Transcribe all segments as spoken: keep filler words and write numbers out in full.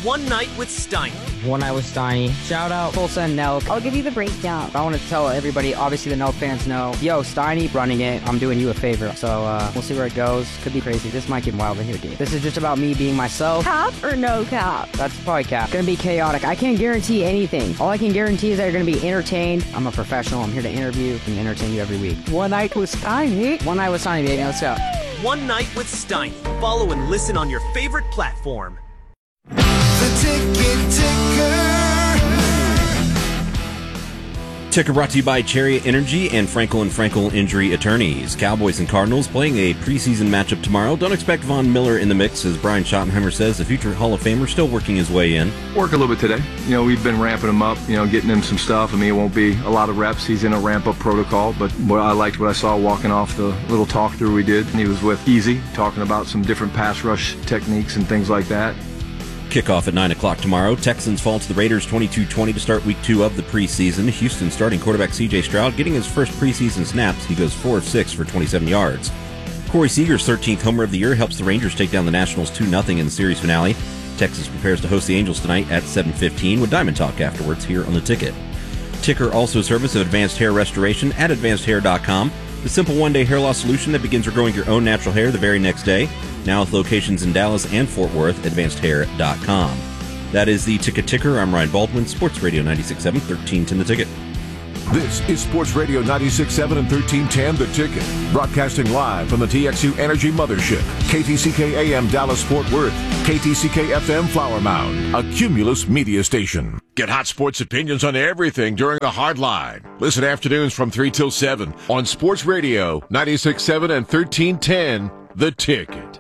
One Night with Steiny. One Night with Steiny. Shout out Tulsa and Nelk. I'll give you the breakdown. I want to tell everybody, obviously the Nelk fans know, yo, Steiny running it, I'm doing you a favor. So uh, we'll see where it goes. Could be crazy. This might get wild in here, dude. This is just about me being myself. Cap or no cap? That's probably cap. Gonna be chaotic. I can't guarantee anything. All I can guarantee is that you're gonna be entertained. I'm a professional. I'm here to interview and entertain you every week. One Night with Steiny. One Night with Steiny, baby. Let's go. One Night with Steiny. Follow and listen on your favorite platform. The Ticket Ticker. Ticker brought to you by Chariot Energy and Frankel and Frankel Injury Attorneys. Cowboys and Cardinals playing a preseason matchup tomorrow. Don't expect Von Miller in the mix, as Brian Schottenheimer says, the future Hall of Famer still working his way in. Work a little bit today. You know, we've been ramping him up, you know, getting him some stuff. I mean, it won't be a lot of reps. He's in a ramp-up protocol, but what I liked what I saw walking off the little talk-through we did. He was with Easy, talking about some different pass rush techniques and things like that. Kickoff at nine o'clock tomorrow. Texans fall to the Raiders twenty-two twenty to start week two of the preseason. Houston starting quarterback C J Stroud getting his first preseason snaps. He goes four of six for twenty-seven yards. Corey Seager's thirteenth homer of the year helps the Rangers take down the Nationals two nothing in the series finale. Texas prepares to host the Angels tonight at seven fifteen with Diamond Talk afterwards here on the Ticket. Ticker also a service of Advanced Hair Restoration at advanced hair dot com. The simple one-day hair loss solution that begins regrowing your own natural hair the very next day. Now with locations in Dallas and Fort Worth, advanced hair dot com. That is the Ticket Ticker. I'm Ryan Baldwin, Sports Radio ninety-six point seven, thirteen ten The Ticket. This is Sports Radio ninety-six point seven and thirteen ten The Ticket. Broadcasting live from the T X U Energy Mothership. K T C K A M Dallas Fort Worth. K T C K F M Flower Mound. A Cumulus media station. Get hot sports opinions on everything during the Hard Line. Listen afternoons from three till seven on Sports Radio ninety-six point seven and thirteen ten The Ticket.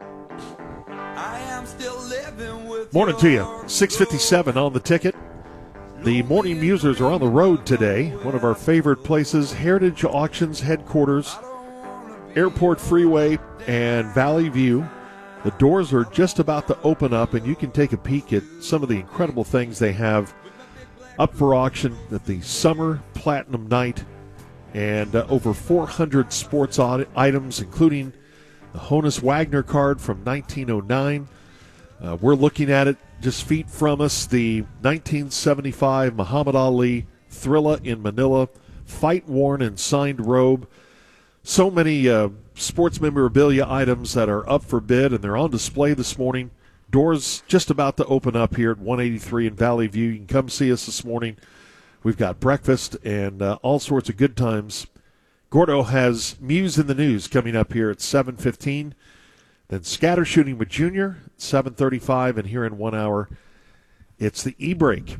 Morning to you. six fifty-seven on the Ticket. The Morning Musers are on the road today. One of our favorite places, Heritage Auctions headquarters, Airport Freeway, and Valley View. The doors are just about to open up, and you can take a peek at some of the incredible things they have up for auction at the Summer Platinum Night, and uh, over four hundred sports items, including the Honus Wagner card from nineteen oh nine. Uh, we're looking at it just feet from us, the nineteen seventy-five Muhammad Ali Thrilla in Manila, fight-worn and signed robe. So many uh, sports memorabilia items that are up for bid, and they're on display this morning. Doors just about to open up here at one eighty-three in Valley View. You can come see us this morning. We've got breakfast and uh, all sorts of good times. Gordo has Muse in the News coming up here at seven fifteen. Then Scatter Shooting with Junior, seven thirty-five, and here in one hour, it's the E-Break.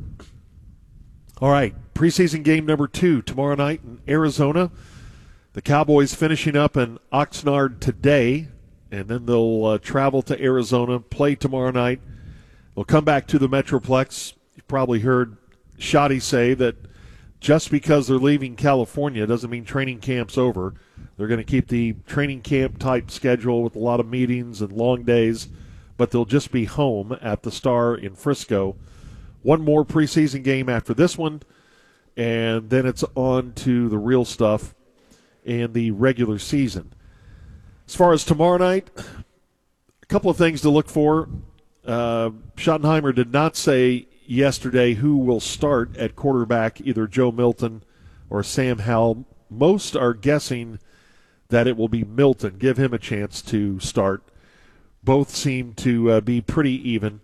All right, preseason game number two tomorrow night in Arizona. The Cowboys finishing up in Oxnard today, and then they'll uh, travel to Arizona, play tomorrow night. They'll come back to the Metroplex. You've probably heard Shoddy say that just because they're leaving California doesn't mean training camp's over. They're going to keep the training camp type schedule with a lot of meetings and long days, but they'll just be home at the Star in Frisco. One more preseason game after this one, and then it's on to the real stuff and the regular season. As far as tomorrow night, a couple of things to look for. Uh, Schottenheimer did not say yesterday who will start at quarterback, either Joe Milton or Sam Howell. Most are guessing that it will be Milton. Give him a chance to start. Both seem to uh, be pretty even.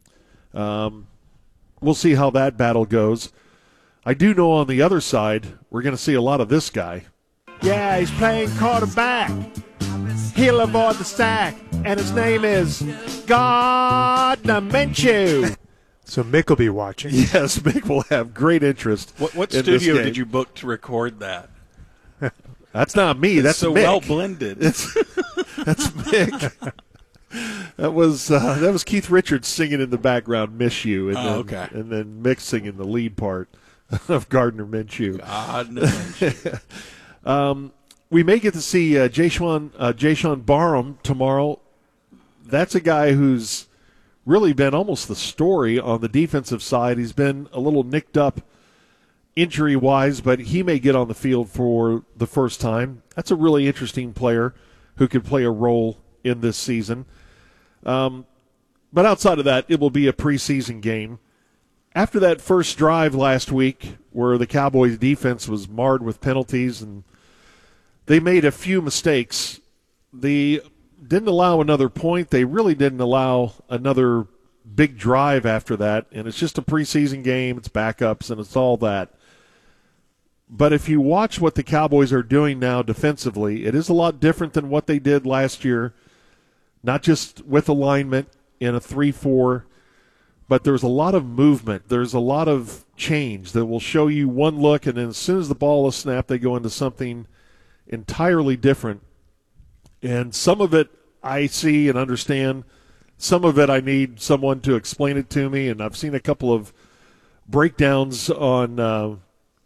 Um, we'll see how that battle goes. I do know on the other side, we're going to see a lot of this guy. Yeah, he's playing quarterback. He'll avoid the sack, and his name is Gardner Minshew. So Mick will be watching. Yes, Mick will have great interest. What, what in studio this game. did you book to record that? That's not me. It's That's so Mick. well blended. It's, that's Mick. That was uh, that was Keith Richards singing in the background, "Miss You," and, oh, then, okay. and then Mick singing the lead part of Gardner Minshew. Gardner Minshew. um, we may get to see uh, Jayshawn uh, Jayshawn Barham tomorrow. That's a guy who's really been almost the story on the defensive side. He's been a little nicked up injury-wise, but he may get on the field for the first time. That's a really interesting player who could play a role in this season. Um, but outside of that, it will be a preseason game. After that first drive last week where the Cowboys' defense was marred with penalties and they made a few mistakes, they didn't allow another point. They really didn't allow another big drive after that, and it's just a preseason game. It's backups, and it's all that. But if you watch what the Cowboys are doing now defensively, it is a lot different than what they did last year, not just with alignment in a three four, but there's a lot of movement. There's a lot of change that will show you one look, and then as soon as the ball is snapped, they go into something entirely different. And some of it I see and understand. Some of it I need someone to explain it to me, and I've seen a couple of breakdowns on uh,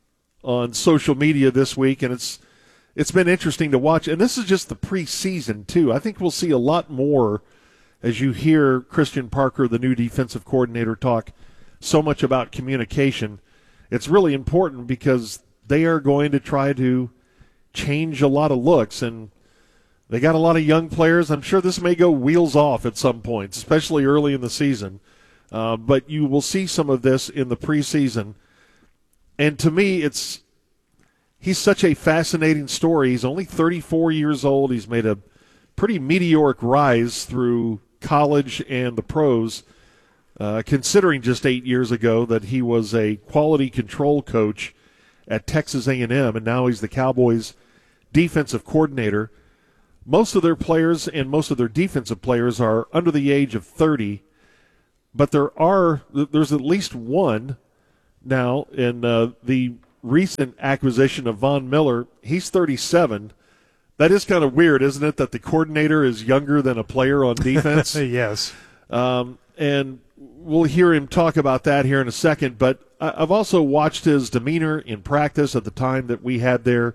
on social media this week, and it's it's been interesting to watch. And this is just the preseason, too. I think we'll see a lot more as you hear Christian Parker, the new defensive coordinator, talk so much about communication. It's really important because they are going to try to change a lot of looks, and they got a lot of young players. I'm sure this may go wheels off at some point, especially early in the season. Uh, but you will see some of this in the preseason. And to me, it's he's such a fascinating story. He's only thirty-four years old. He's made a pretty meteoric rise through college and the pros, uh, considering just eight years ago that he was a quality control coach at Texas A and M, and now he's the Cowboys' defensive coordinator. Most of their players and most of their defensive players are under the age of thirty, but there are there's at least one now in uh, the recent acquisition of Von Miller. He's thirty-seven. That is kind of weird, isn't it, that the coordinator is younger than a player on defense? Yes. Um, and we'll hear him talk about that here in a second, but I've also watched his demeanor in practice at the time that we had there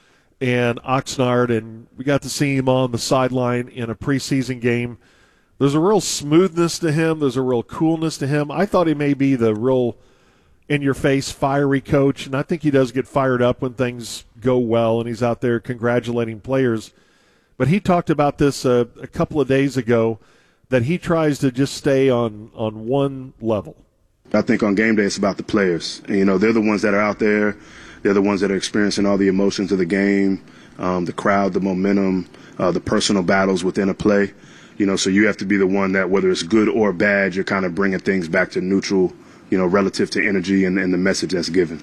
in Oxnard, and we got to see him on the sideline in a preseason game. There's a real smoothness to him. There's a real coolness to him. I thought he may be the real in-your-face, fiery coach, and I think he does get fired up when things go well and he's out there congratulating players. But he talked about this uh, a couple of days ago, that he tries to just stay on, on one level. I think on game day it's about the players. And, you know, they're the ones that are out there. They're the ones that are experiencing all the emotions of the game, um, the crowd, the momentum, uh, the personal battles within a play. You know, so you have to be the one that, whether it's good or bad, you're kind of bringing things back to neutral, you know, relative to energy and, and the message that's given.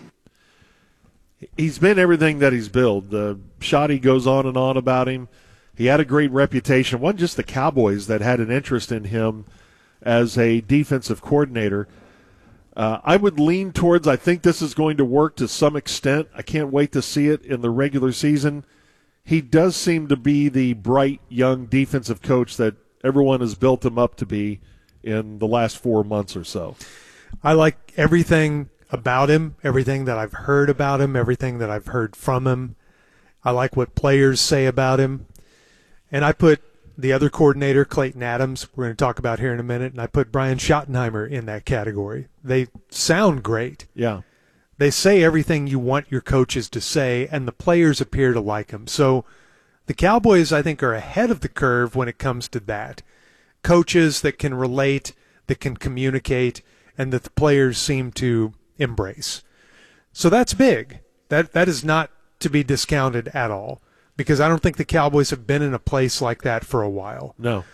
He's been everything that he's billed. The Shoddy goes on and on about him. He had a great reputation. It wasn't just the Cowboys that had an interest in him as a defensive coordinator. Uh, I would lean towards, I think this is going to work to some extent. I can't wait to see it in the regular season. He does seem to be the bright, young defensive coach that everyone has built him up to be in the last four months or so. I like everything about him, everything that I've heard about him, everything that I've heard from him. I like what players say about him. And I put the other coordinator, Clayton Adams, we're going to talk about here in a minute, and I put Brian Schottenheimer in that category. They sound great. Yeah. They say everything you want your coaches to say, and the players appear to like them. So the Cowboys, I think, are ahead of the curve when it comes to that. Coaches that can relate, that can communicate, and that the players seem to embrace. So that's big. That that is not to be discounted at all, because I don't think the Cowboys have been in a place like that for a while. No.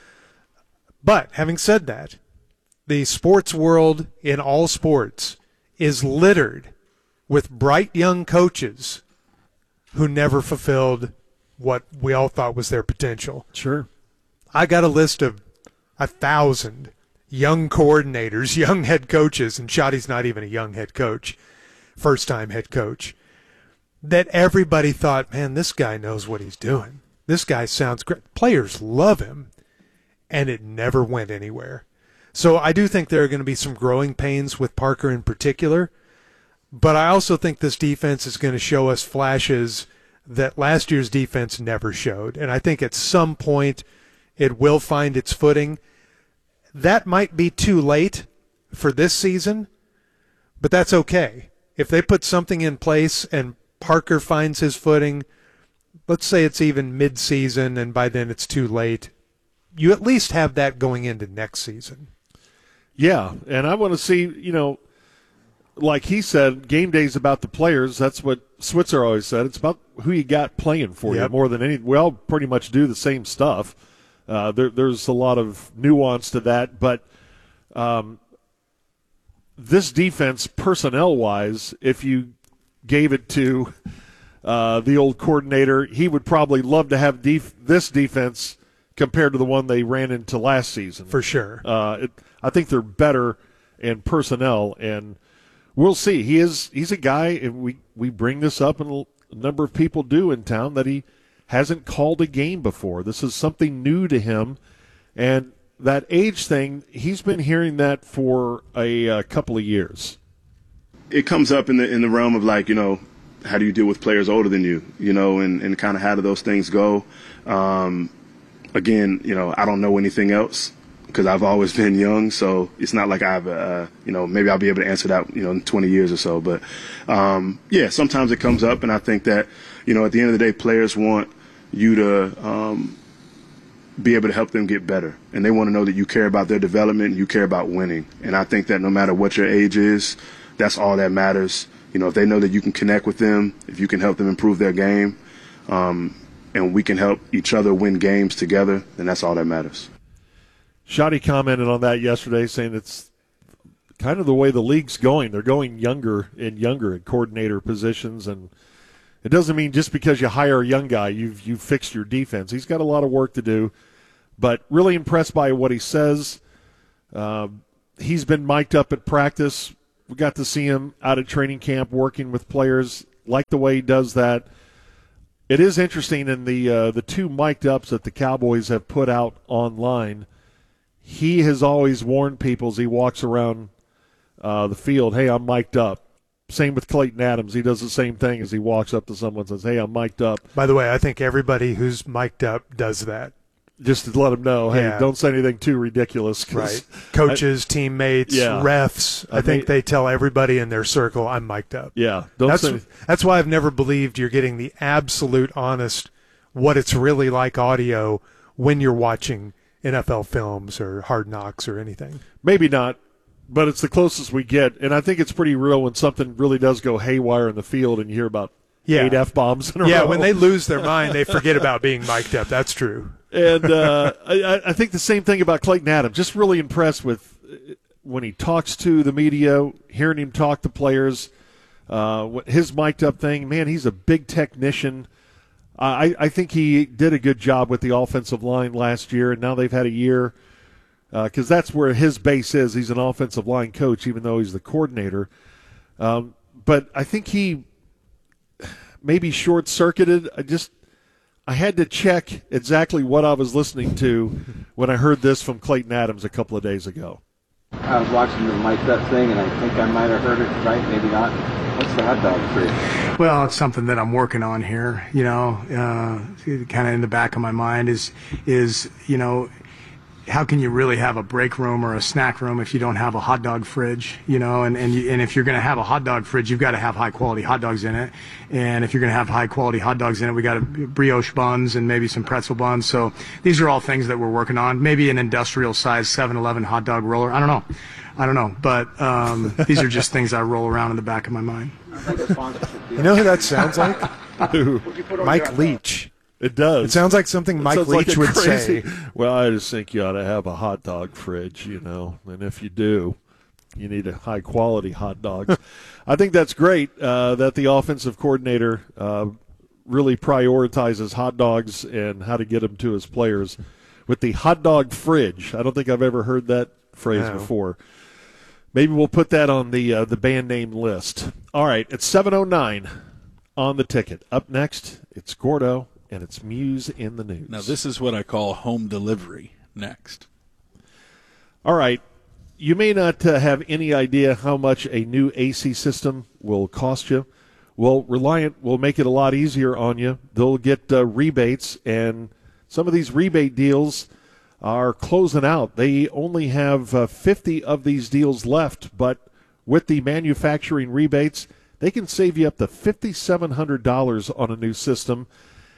But having said that, the sports world in all sports is littered with bright young coaches who never fulfilled what we all thought was their potential. Sure. I got a list of a thousand young coordinators, young head coaches, and Shoddy's not even a young head coach, first-time head coach, that everybody thought, man, this guy knows what he's doing. This guy sounds great. Players love him, and it never went anywhere. So I do think there are going to be some growing pains with Parker in particular, but I also think this defense is going to show us flashes that last year's defense never showed, and I think at some point it will find its footing. That might be too late for this season, but that's okay. If they put something in place and Parker finds his footing, let's say it's even mid-season and by then it's too late, you at least have that going into next season. Yeah, and I want to see, you know, like he said, game day's about the players. That's what Switzer always said. It's about who you got playing for Yep. you more than anything. We all pretty much do the same stuff. Uh, there, there's a lot of nuance to that, but um, this defense, personnel-wise, if you gave it to uh, the old coordinator, he would probably love to have def- this defense compared to the one they ran into last season. For sure. Uh, it, I think they're better in personnel, and we'll see. He is he's a guy, and we, we bring this up, and a number of people do in town, that he hasn't called a game before. This is something new to him, and that age thing, he's been hearing that for a, a couple of years. It comes up in the in the realm of, like, you know, how do you deal with players older than you, you know, and, and kind of how do those things go? Um, again, you know, I don't know anything else because I've always been young, so it's not like I've, uh, you know, maybe I'll be able to answer that, you know, in twenty years or so. But, um, yeah, sometimes it comes up, and I think that, you know, at the end of the day, players want you to um, be able to help them get better, and they want to know that you care about their development and you care about winning. And I think that no matter what your age is, that's all that matters. You know, if they know that you can connect with them, if you can help them improve their game, um, and we can help each other win games together, then that's all that matters. Shoddy commented on that yesterday, saying it's kind of the way the league's going. They're going younger and younger at coordinator positions, and it doesn't mean just because you hire a young guy, you've you've fixed your defense. He's got a lot of work to do, but really impressed by what he says. Uh, he's been mic'd up at practice. We got to see him out at training camp working with players. Like the way he does that. It is interesting in the uh, the two mic'd ups that the Cowboys have put out online. He has always warned people as he walks around uh, the field, hey, I'm mic'd up. Same with Clayton Adams. He does the same thing as he walks up to someone and says, hey, I'm mic'd up. By the way, I think everybody who's mic'd up does that. Just to let them know, hey, Yeah. don't say anything too ridiculous. 'Cause Right. Coaches, I, teammates, yeah. refs. I, I think mean- they tell everybody in their circle, I'm mic'd up. Yeah. Don't That's, say, that's why I've never believed you're getting the absolute honest, what it's really like audio when you're watching N F L films or Hard Knocks or anything. maybe not, but it's the closest we get. And I think it's pretty real when something really does go haywire in the field and you hear about Yeah. eight F-bombs in a Yeah, row. when they lose their mind, they forget about being mic'd up. That's true. And uh, I, I think the same thing about Clayton Adams. Just really impressed with uh, when he talks to the media, hearing him talk to players, uh, what- his mic'd up thing. Man, he's a big technician. I, I think he did a good job with the offensive line last year, and now they've had a year because uh, that's where his base is. He's an offensive line coach, even though he's the coordinator. Um, but I think he maybe short-circuited. I just I had to check exactly what I was listening to when I heard this from Clayton Adams a couple of days ago. I was watching the mic'd up thing, and I think I might have heard it right, maybe not. What's the hot dog fridge? Well, it's something that I'm working on here. You know, uh, kind of in the back of my mind is, is you know, how can you really have a break room or a snack room if you don't have a hot dog fridge? You know, and and, you, and if you're going to have a hot dog fridge, you've got to have high quality hot dogs in it. And if you're going to have high quality hot dogs in it, we got a brioche buns and maybe some pretzel buns. So these are all things that we're working on. Maybe an industrial size seven eleven hot dog roller. I don't know. I don't know, but um, these are just things I roll around in the back of my mind. You know who that sounds like? Who? Mike Leach. It does. It sounds like something It Mike sounds Leach like a would crazy- say. Well, I just think you ought to have a hot dog fridge, you know, and if you do, you need a high-quality hot dog. I think that's great uh, that the offensive coordinator uh, really prioritizes hot dogs and how to get them to his players with the hot dog fridge. I don't think I've ever heard that phrase No. before. Maybe we'll put that on the uh, the band name list. All right, it's seven oh nine on the ticket. Up next, it's Gordo, and it's Muse in the News. Now, this is what I call home delivery next. All right. You may not uh, have any idea how much a new A C system will cost you. Well, Reliant will make it a lot easier on you. They'll get uh, rebates, and some of these rebate deals are closing out. They only have uh, fifty of these deals left, but with the manufacturing rebates, they can save you up to five thousand seven hundred dollars on a new system.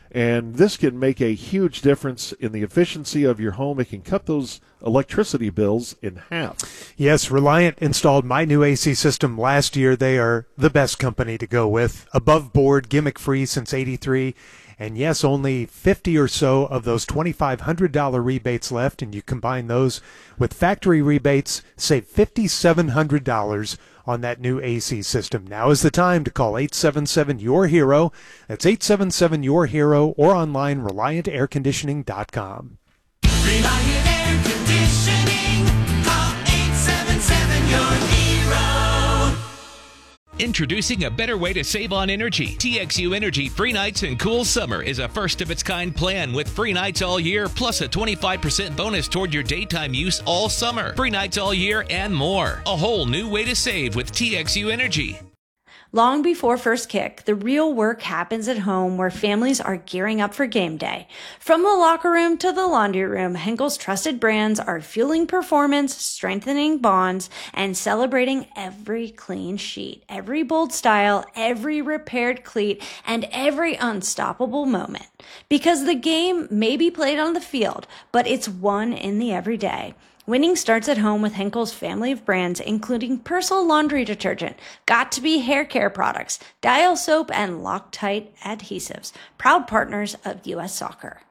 And this can make a huge difference in the efficiency of your home. It can cut those electricity bills in half. Yes, Reliant installed my new A C system last year. They are the best company to go with. Above board, gimmick-free since eighty-three. And yes, only fifty or so of those twenty-five hundred dollars rebates left, and you combine those with factory rebates, save five thousand seven hundred dollars on that new A C system. Now is the time to call eight seven seven, Y O U R HERO. That's eight seven seven, Y O U R HERO, or online, reliant air conditioning dot com. Reliant Air Conditioning. Call eight seven seven, Y O U R HERO. Introducing a better way to save on energy. T X U Energy Free Nights and Cool Summer is a first-of-its-kind plan with free nights all year, plus a twenty-five percent bonus toward your daytime use all summer. Free nights all year and more. A whole new way to save with T X U Energy. Long before first kick, the real work happens at home where families are gearing up for game day. From the locker room to the laundry room, Henkel's trusted brands are fueling performance, strengthening bonds, and celebrating every clean sheet, every bold style, every repaired cleat, and every unstoppable moment. Because the game may be played on the field, but it's won in the everyday. Winning starts at home with Henkel's family of brands, including Persil laundry detergent, Got2b hair care products, Dial soap, and Loctite adhesives. Proud partners of U S Soccer.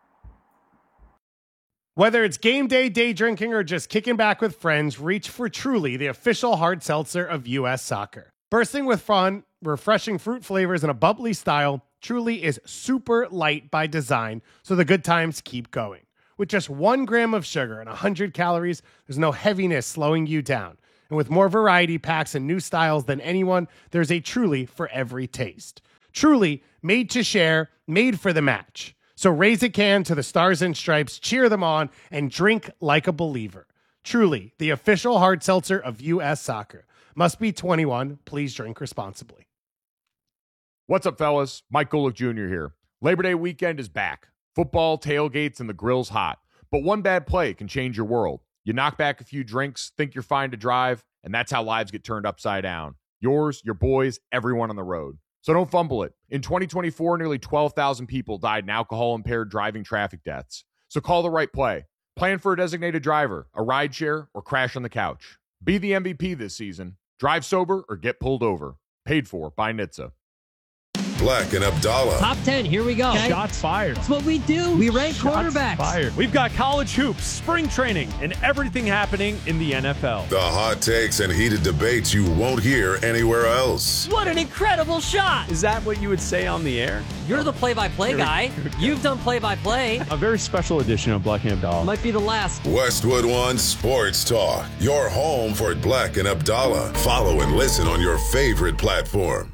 Whether it's game day, day drinking, or just kicking back with friends, reach for Truly, the official hard seltzer of U S Soccer. Bursting with fun, refreshing fruit flavors, and a bubbly style, Truly is super light by design, so the good times keep going. With just one gram of sugar and one hundred calories, there's no heaviness slowing you down. And with more variety packs and new styles than anyone, there's a Truly for every taste. Truly, made to share, made for the match. So raise a can to the Stars and Stripes, cheer them on, and drink like a believer. Truly, the official hard seltzer of U S Soccer. Must be twenty-one. Please drink responsibly. What's up, fellas? Mike Golick Junior here. Labor Day weekend is back. Football, tailgates, and the grill's hot. But one bad play can change your world. You knock back a few drinks, think you're fine to drive, and that's how lives get turned upside down. Yours, your boys, everyone on the road. So don't fumble it. In twenty twenty-four, nearly twelve thousand people died in alcohol-impaired driving traffic deaths. So call the right play. Plan for a designated driver, a rideshare, or crash on the couch. Be the M V P this season. Drive sober or get pulled over. Paid for by N H T S A. Black and Abdallah. Top ten, here we go. Okay. Shots fired. That's what we do. We rank Shots quarterbacks. Fired. We've got college hoops, spring training, and everything happening in the N F L. The hot takes and heated debates you won't hear anywhere else. What an incredible shot. Is that what you would say on the air? You're the play-by-play guy. You've done play-by-play. A very special edition of Black and Abdallah. Might be the last. Westwood One Sports Talk. Your home for Black and Abdallah. Follow and listen on your favorite platform.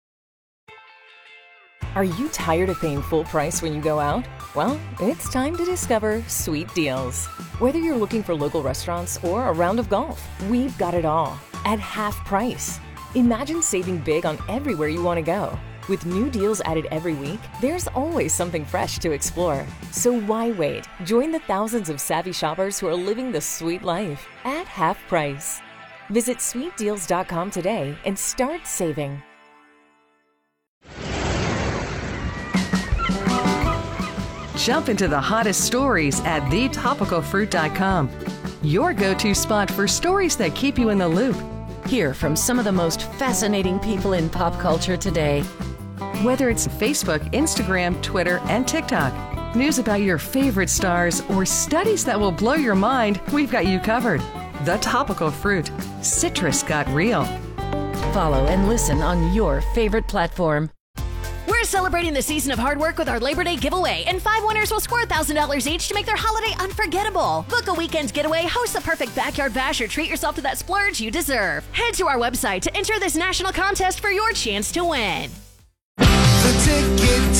Are you tired of paying full price when you go out? Well, it's time to discover Sweet Deals. Whether you're looking for local restaurants or a round of golf, we've got it all at half price. Imagine saving big on everywhere you want to go. With new deals added every week, there's always something fresh to explore. So why wait? Join the thousands of savvy shoppers who are living the sweet life at half price. Visit sweet deals dot com today and start saving. Jump into the hottest stories at the topical fruit dot com. Your go-to spot for stories that keep you in the loop. Hear from some of the most fascinating people in pop culture today. Whether it's Facebook, Instagram, Twitter, and TikTok, news about your favorite stars, or studies that will blow your mind, we've got you covered. The Topical Fruit. Citrus got real. Follow and listen on your favorite platform. We're celebrating the season of hard work with our Labor Day giveaway, and five winners will score one thousand dollars each to make their holiday unforgettable. Book a weekend's getaway, host the perfect backyard bash, or treat yourself to that splurge you deserve. Head to our website to enter this national contest for your chance to win. The Ticket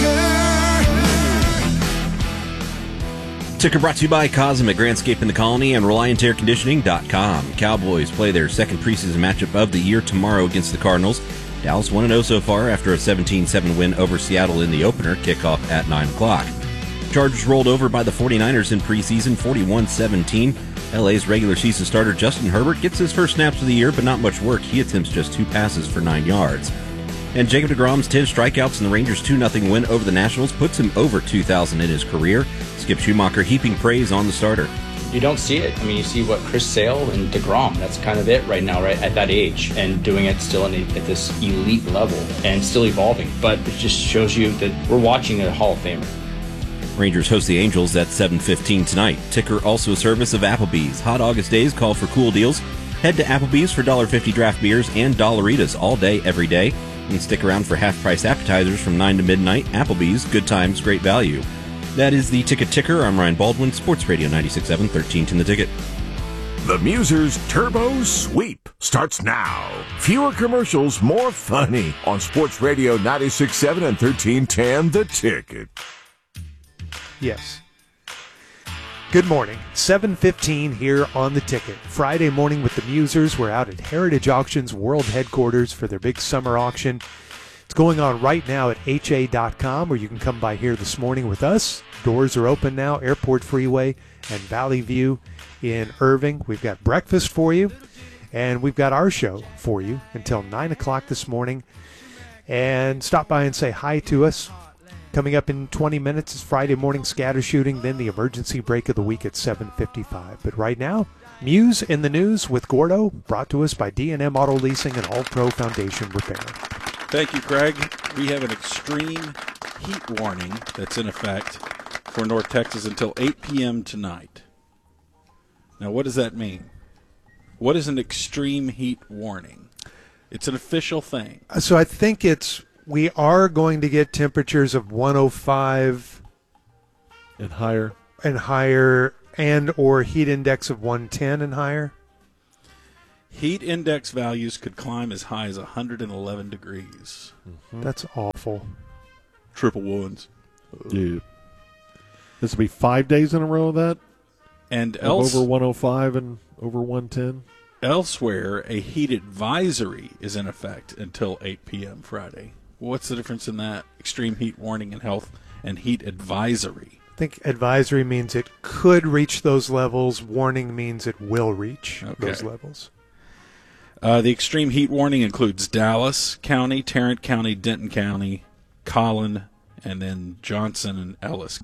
Ticker. Ticker brought to you by Cosmic, Grandscape in the Colony, and Reliant Air Conditioning dot com. Cowboys play their second preseason matchup of the year tomorrow against the Cardinals. Dallas one and oh so far after a seventeen seven win over Seattle in the opener, kickoff at nine o'clock. Chargers rolled over by the forty-niners in preseason, forty-one seventeen. L A's regular season starter Justin Herbert gets his first snaps of the year, but not much work. He attempts just two passes for nine yards. And Jacob deGrom's ten strikeouts and the Rangers' two nothing win over the Nationals puts him over two thousand in his career. Skip Schumacher heaping praise on the starter. You don't see it. I mean, you see what Chris Sale and DeGrom, that's kind of it right now, right at that age, and doing it still in a, at this elite level and still evolving. But it just shows you that we're watching a Hall of Famer. Rangers host the Angels at seven fifteen tonight. Ticker also a service of Applebee's. Hot August days call for cool deals. Head to Applebee's for one dollar fifty draft beers and Dollaritas all day, every day. And stick around for half-price appetizers from nine to midnight. Applebee's, good times, great value. That is the Ticket Ticker. I'm Ryan Baldwin, Sports Radio ninety-six point seven, thirteenth in the Ticket. The Musers Turbo Sweep starts now. Fewer commercials, more funny on Sports Radio ninety-six point seven and thirteen ten The Ticket. Yes. Good morning. seven fifteen here on The Ticket. Friday morning with the Musers. We're out at Heritage Auctions World Headquarters for their big summer auction. It's going on right now at H A dot com, or you can come by here this morning with us. Doors are open now, Airport Freeway and Valley View in Irving. We've got breakfast for you, and we've got our show for you until nine o'clock this morning. And stop by and say hi to us. Coming up in twenty minutes is Friday morning scatter shooting, then the emergency break of the week at seven fifty-five. But right now, Muse in the News with Gordo, brought to us by D and M Auto Leasing and All Pro Foundation Repair. Thank you, Craig. We have an extreme heat warning that's in effect for North Texas until eight p.m. tonight. Now, what does that mean? What is an extreme heat warning? It's an official thing. So I think it's, we are going to get temperatures of one oh five and higher, and higher, and or heat index of one ten and higher. Heat index values could climb as high as one hundred eleven degrees. Mm-hmm. That's awful. Triple ones. Yeah. This will be five days in a row of that? And of else, over one oh five and over one ten? Elsewhere, a heat advisory is in effect until eight p.m. Friday. What's the difference in that? Extreme heat warning and health and heat advisory. I think advisory means it could reach those levels. Warning means it will reach Okay. those levels. Uh, the extreme heat warning includes Dallas County, Tarrant County, Denton County, Collin, and then Johnson and Ellis